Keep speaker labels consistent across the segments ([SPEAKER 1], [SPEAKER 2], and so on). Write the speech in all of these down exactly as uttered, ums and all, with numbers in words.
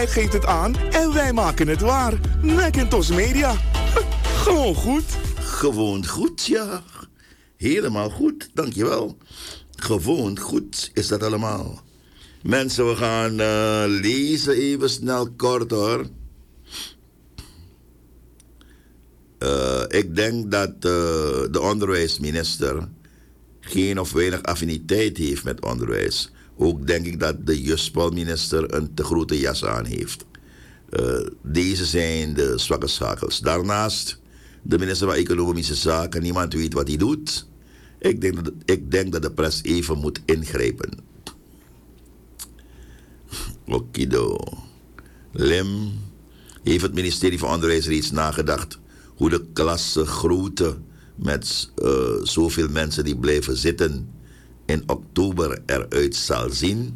[SPEAKER 1] geeft het aan en wij maken het waar. Macintosh Media. Gewoon goed.
[SPEAKER 2] Gewoon goed, ja. Helemaal goed, dankjewel. Gewoon goed is dat allemaal. Mensen, we gaan uh, lezen even snel kort hoor. Uh, ik denk dat uh, de onderwijsminister geen of weinig affiniteit heeft met onderwijs. Ook denk ik dat de juspelminister een te grote jas aan heeft. Uh, deze zijn de zwakke schakels. Daarnaast de minister van Economische Zaken. Niemand weet wat hij doet. Ik denk dat, ik denk dat de pers even moet ingrijpen. Okido. Lem. Heeft het ministerie van Onderwijs reeds nagedacht hoe de klassengrootte met uh, zoveel mensen die blijven zitten in oktober eruit zal zien?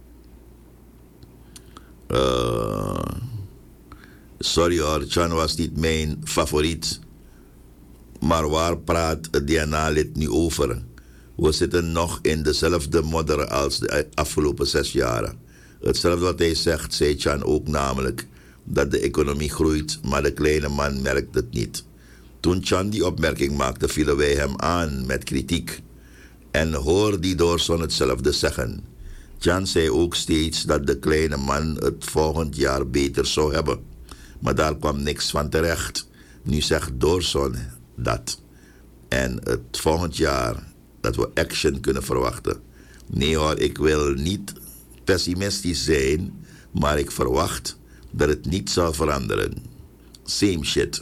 [SPEAKER 2] Uh, sorry hoor, Chan was niet mijn favoriet. Maar waar praat het D N A-lid nu over? We zitten nog in dezelfde modder als de afgelopen zes jaren. Hetzelfde wat hij zegt, zei Chan ook namelijk, dat de economie groeit, maar de kleine man merkt het niet. Toen Chan die opmerking maakte, vielen wij hem aan met kritiek. En hoor die Doorson hetzelfde zeggen. Chan zei ook steeds dat de kleine man het volgend jaar beter zou hebben. Maar daar kwam niks van terecht. Nu zegt Doorson dat. En het volgend jaar dat we action kunnen verwachten. Nee hoor, ik wil niet pessimistisch zijn, maar ik verwacht dat het niet zal veranderen. Same shit.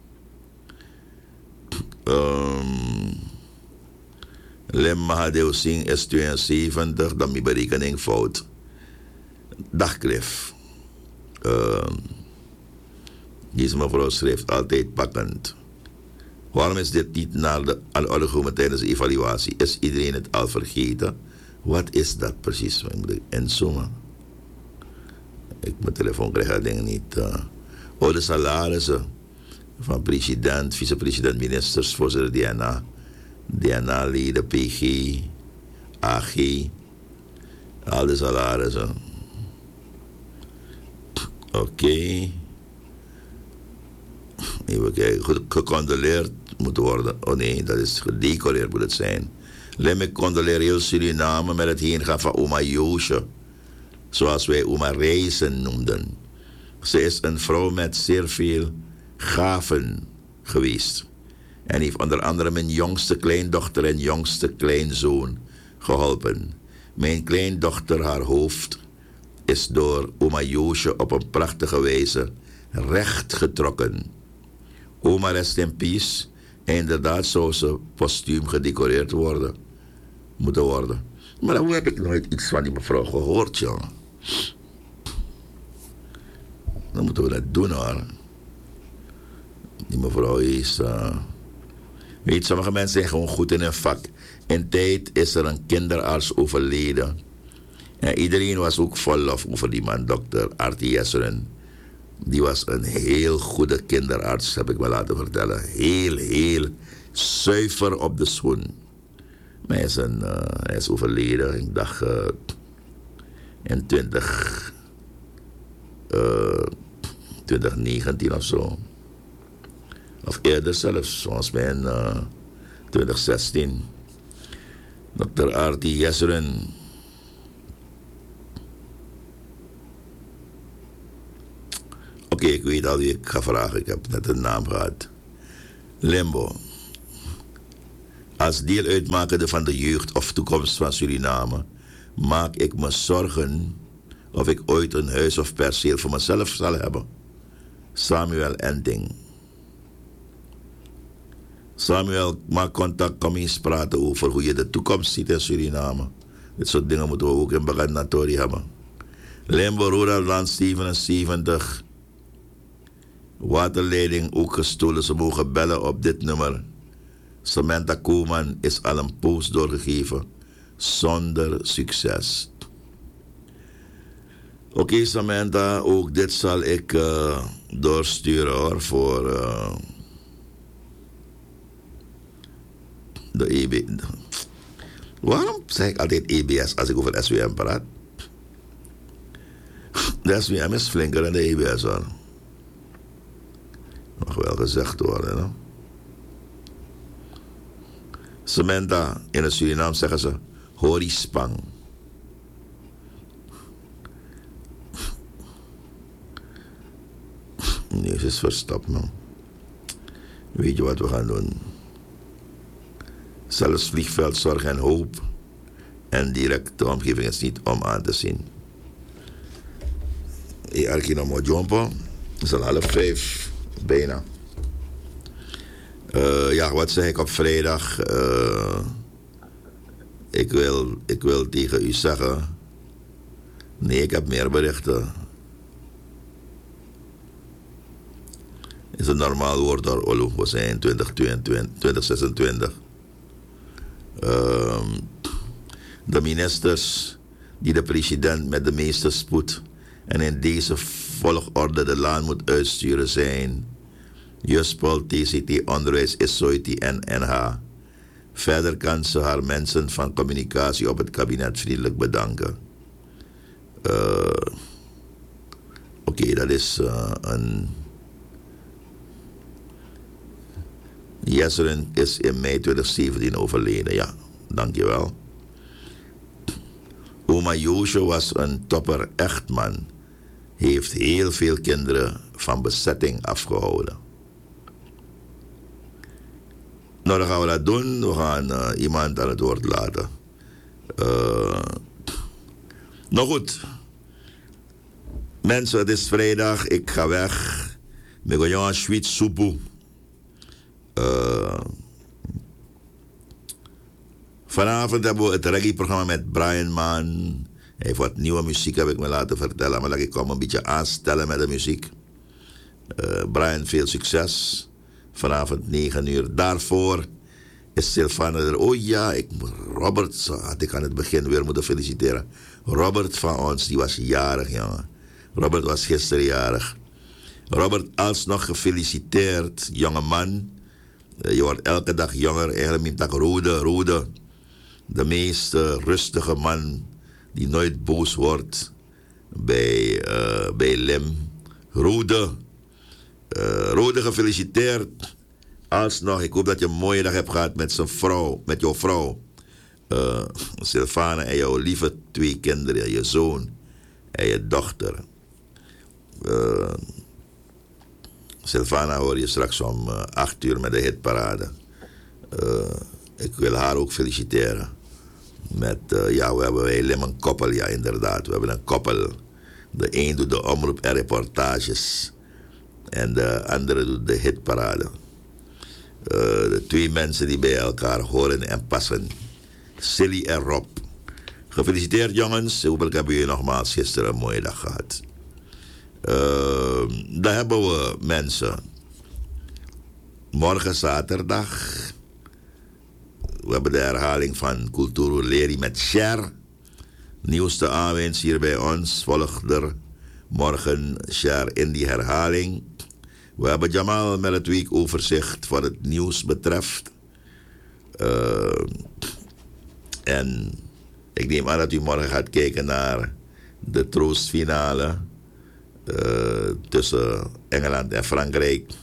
[SPEAKER 2] Um, Lem Mahadev Singh is tweeënzeventig, dan mijn berekening fout. Dag Cliff. Um, deze mevrouw schrijft altijd pakkend. Waarom is dit niet naar de aan de orde gekomen tijdens de evaluatie? Is iedereen het al vergeten? Wat is dat precies? En zomaar. Ik mijn telefoon krijg dat ding niet. Uh, oh, de salarissen van president, vicepresident, ministers, voorzitter D N A, D N A-leden, P G, A G, al de salarissen. Oké. Okay. Even kijken, gecondoleerd moet worden. Oh nee, dat is gedecoreerd moet het zijn. Laat me condoleren heel Suriname met het heengaan van oma Joosje. Zoals wij oma Reizen noemden. Ze is een vrouw met zeer veel gaven geweest. En heeft onder andere mijn jongste kleindochter en jongste kleinzoon geholpen. Mijn kleindochter, haar hoofd, is door oma Joosje op een prachtige wijze recht getrokken. Oma rest in peace. En inderdaad zou ze postuum gedecoreerd worden. Moeten worden. Maar hoe heb ik nooit iets van die mevrouw gehoord, jongen? Dan moeten we dat doen, hoor. Die mevrouw is... Uh... Weet, sommige mensen zijn gewoon goed in hun vak. In tijd is er een kinderarts overleden. En iedereen was ook vol lof over die man, dokter Artie Jesseren. Die was een heel goede kinderarts, heb ik me laten vertellen. Heel, heel zuiver op de schoen. Maar hij is, een, uh, hij is overleden, ik dacht uh, in twintig, uh, twintig negentien of zo. Of eerder zelfs, volgens mij in uh, twintig zestien. dokter Artie Jesseren. Oké, okay, ik weet al wie ik ga vragen. Ik heb net een naam gehad. Limbo. Als deel uitmakende van de jeugd of toekomst van Suriname maak ik me zorgen of ik ooit een huis of perceel voor mezelf zal hebben. Samuel Enting. Samuel, maak contact, kom eens praten over hoe je de toekomst ziet in Suriname. Dit soort dingen moeten we ook in Bagadnatori hebben. Limbo, Rural Land zevenenzeventig. Waterleiding ook gestolen. Ze mogen bellen op dit nummer. Samantha Koeman is al een post doorgegeven. Zonder succes. Oké, okay, Samantha, ook dit zal ik uh, doorsturen hoor, voor uh, de E B. Waarom zeg ik altijd E B S als ik over S W M praat? Dat is wie hem is flinker dan de E B S hoor. Mag wel gezegd worden, hè? Samantha, in het Suriname zeggen ze horispang. Nee, ze is verstapt, man. Weet je wat we gaan doen? Zelfs vliegveldzorg en hoop en directe omgeving is niet om aan te zien. Ik ga hier nog maar jumpen. Het is al half vijf, bijna. Uh, ja, wat zeg ik op vrijdag? Uh, ik, wil, ik wil tegen u zeggen... Nee, ik heb meer berichten. Is een normaal woord door Olu. We zijn in twintig tweeëntwintig, twintig zesentwintig. Uh, de ministers die de president met de meeste spoed... en in deze volgorde de land moet uitsturen zijn... Juspol, T C T, Onderwijs, S O I T en N H. Verder kan ze haar mensen van communicatie op het kabinet vriendelijk bedanken. Uh, Oké, okay, dat is uh, een... Jesseren is in mei twintig zeventien overleden, ja, dankjewel. Oma Joosje was een topper echtman. Heeft heel veel kinderen van bezetting afgehouden. Nou, dan gaan we dat doen. We gaan uh, iemand aan het woord laten. Uh, nou goed. Mensen, het is vrijdag. Ik ga weg. Ik ga jou een sweet soepoe. Uh, vanavond hebben we het reggae-programma met Brian Mann. Hij heeft wat nieuwe muziek, heb ik me laten vertellen. Maar ik kom een beetje aanstellen met de muziek. Uh, Brian, veel succes. Vanavond negen uur. Daarvoor is Sylvana er. Oh ja, ik, Robert had ik aan het begin weer moeten feliciteren. Robert van ons, die was jarig, jongen. Robert was gisteren jarig. Robert, alsnog gefeliciteerd, jonge man. Uh, je wordt elke dag jonger. Eigenlijk met dat rode, rode. De meest uh, rustige man die nooit boos wordt bij, uh, bij Lem. Rode. Uh, Rode, gefeliciteerd. Alsnog, ik hoop dat je een mooie dag hebt gehad met zijn vrouw, met jouw vrouw. Uh, Sylvana en jouw lieve twee kinderen, je zoon en je dochter. Uh, Sylvana hoor je straks om uh, acht uur met de hitparade. Uh, ik wil haar ook feliciteren. Met, uh, ja, we hebben wij een koppel, ja inderdaad. We hebben een koppel. De een doet de omroep en reportages. En de andere doet de hitparade. Uh, de twee mensen die bij elkaar horen en passen. Silly en Rob. Gefeliciteerd jongens. Hopelijk hebben jullie nogmaals gisteren een mooie dag gehad. Uh, dan hebben we mensen. Morgen zaterdag. We hebben de herhaling van Culturo Leri met Cher. Nieuwste aanwinst hier bij ons. Volgt er morgen Cher in die herhaling. We hebben Jamal met het weekoverzicht wat het nieuws betreft. Uh, en ik neem aan dat u morgen gaat kijken naar de troostfinale uh, tussen Engeland en Frankrijk.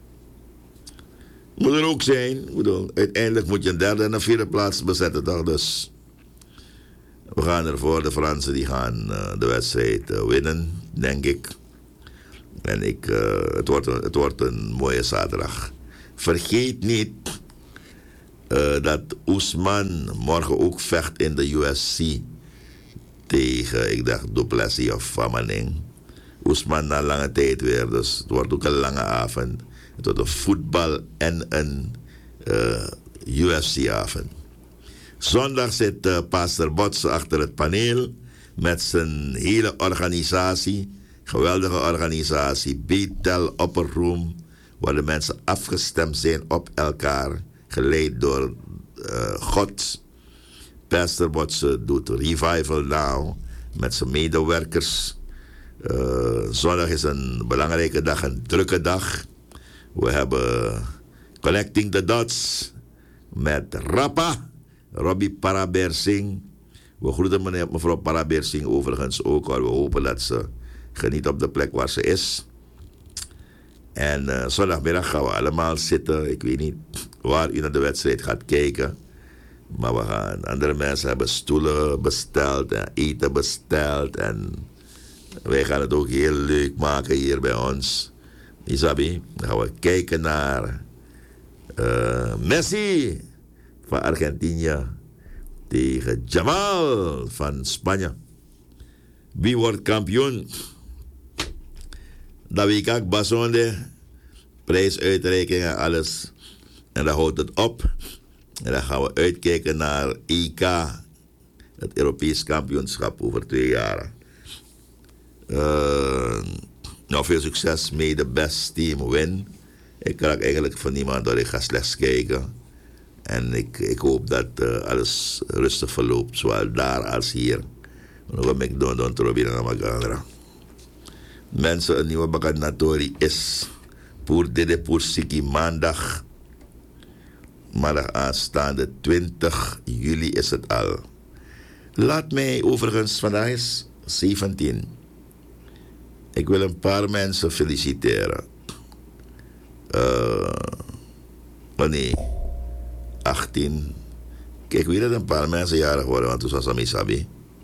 [SPEAKER 2] Moet er ook zijn. Ik bedoel, uiteindelijk moet je een derde en een vierde plaats bezetten, toch? Dus we gaan ervoor. De Fransen die gaan uh, de wedstrijd uh, winnen, denk ik. En ik, uh, het, wordt een, het wordt een mooie zaterdag. Vergeet niet uh, dat Ousmane morgen ook vecht in de U F C tegen, ik dacht, Duplessis of Vamaning. Ousmane na lange tijd weer, dus het wordt ook een lange avond. Het wordt een voetbal en een uh, U F C-avond. Zondag zit uh, Pastor Botsen achter het paneel met zijn hele organisatie. Geweldige organisatie, Bethel Upper Room, waar de mensen afgestemd zijn op elkaar, geleid door uh, God. Pastor Botsen doet Revival Now met zijn medewerkers. Uh, zondag is een belangrijke dag, een drukke dag. We hebben Connecting the Dots met Rappa, Robbie Parabersing. We groeten meneer, mevrouw Parabersing overigens ook, hoor. We hopen dat ze geniet op de plek waar ze is. En uh, zondagmiddag gaan we allemaal zitten. Ik weet niet waar u naar de wedstrijd gaat kijken. Maar we gaan, andere mensen hebben stoelen besteld en eten besteld. En wij gaan het ook heel leuk maken hier bij ons. Isabi, dan gaan we kijken naar uh, Messi van Argentinië tegen Jamal van Spanje. Wie wordt kampioen? Dat week ook basonde, prijsuitreiking en alles. En dan houdt het op. En dan gaan we uitkijken naar E K, het Europees kampioenschap over twee jaar. Uh, nou, veel succes mee, de best team win. Ik krijg eigenlijk van niemand dat ik ga slechts kijken. En ik, ik hoop dat uh, alles rustig verloopt, zowel daar als hier. Dan kom ik doen, doen, proberen naar elkaar. Mensen, een nieuwe bakanatori is voor dit voor Siki maandag. Maandag aanstaande twintig juli is het al. Laat mij overigens, vandaag is zeventien. Ik wil een paar mensen feliciteren. Uh, oh nee, achttien. Kijk, wie dat een paar mensen jarig worden, want toen was Sami Sabi.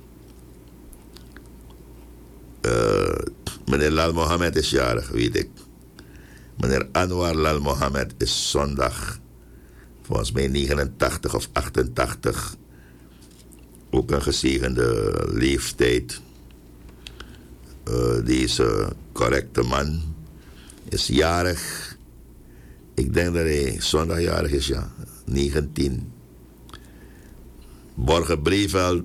[SPEAKER 2] Uh, meneer Lal Mohammed is jarig, weet ik. Meneer Anwar Lal Mohammed is zondag, volgens mij negenentachtig of achtentachtig. Ook een gezegende leeftijd. Uh, deze correcte man is jarig. Ik denk dat hij zondag jarig is, ja. negentien. Borge Breveld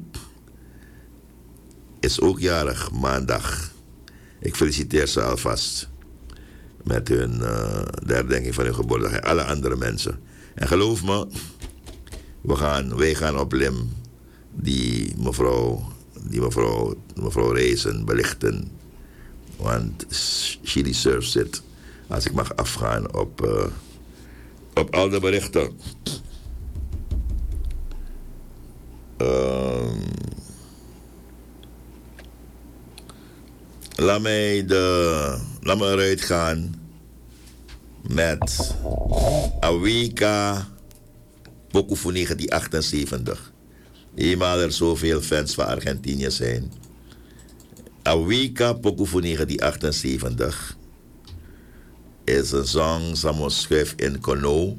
[SPEAKER 2] is ook jarig, maandag. Ik feliciteer ze alvast met hun uh, de herdenking van hun geboortedag en alle andere mensen. En geloof me, we gaan, wij gaan op Lim die mevrouw, die mevrouw, mevrouw Reizen belichten. Want she deserves it. Als ik mag afgaan op, uh, op al de berichten. Uh, laat mij de, laat me eruit gaan met Awika Poku voor negentien achtenzeventig. Eenmaal er zoveel fans van Argentinië zijn. Awika Poku voor negentien achtenzeventig is een song Samos Schuif in Kono.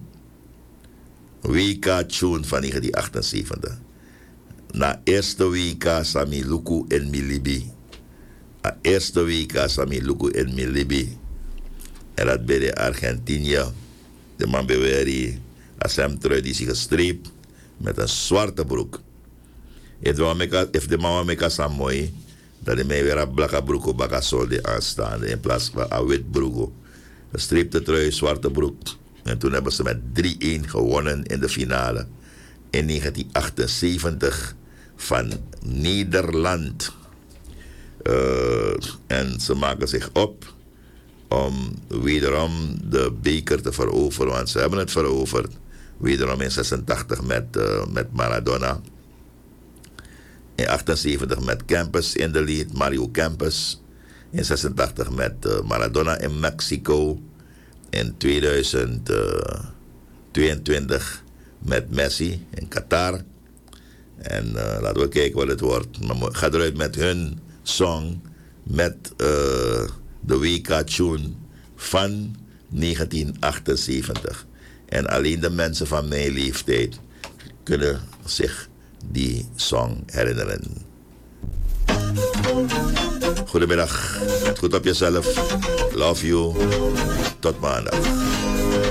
[SPEAKER 2] Wika tune van negentien achtenzeventig. Na eerste Wika Sami Luku in Milibi. Na eerste Wika Sami Luku in Milibi. En dat bij de Argentinië. De man beweert als hem trui die zich gestreept met een zwarte broek. If de mama meka sa mooi, dat hij mij weer een blakke broek op baka solde aanstaande in plaats van een wit broek. Gestreepte trui, zwarte broek. En toen hebben ze met drie-een gewonnen in de finale. In negentien achtenzeventig van Nederland. Uh, en ze maken zich op om wederom de beker te veroveren. Want ze hebben het veroverd. Wederom in zesentachtig met, uh, met Maradona. In achtenzeventig met Campos in de lead, Mario Campos. In zesentachtig met uh, Maradona in Mexico. In tweeduizend tweeëntwintig met Messi in Qatar. En uh, laten we kijken wat het wordt. Maar ga eruit met hun song. Met uh, de W K-tune van negentien achtenzeventig. En alleen de mensen van mijn leeftijd kunnen zich die song herinneren. Goedemiddag. Goed op jezelf. Love you. Tot maandag.